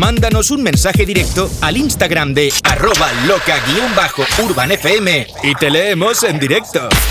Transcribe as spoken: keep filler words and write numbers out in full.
Mándanos un mensaje directo al Instagram de arroba loca-urbanfm y te leemos en directo.